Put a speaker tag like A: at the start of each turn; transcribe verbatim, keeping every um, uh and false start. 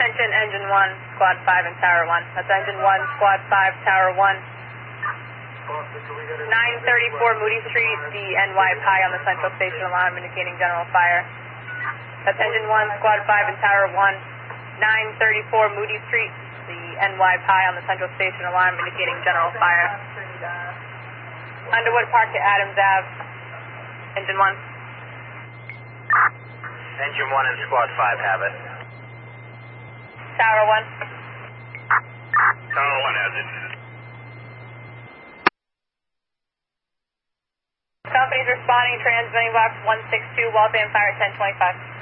A: Attention, Engine one, Squad five and Tower one. That's Engine one, Squad five, Tower one. nine thirty-four Moody Street, the N Y Pi on the Central Station alarm indicating general fire. That's Engine one, Squad five and Tower one. nine thirty-four Moody Street, the N Y Pi on the Central Station alarm indicating general fire. Underwood Park to Adams Ave. Engine one.
B: Engine one and Squad five have it.
A: Tower one.
B: Tower one has it.
A: Company's responding, transmitting box one six two, Waltham Fire ten twenty-five.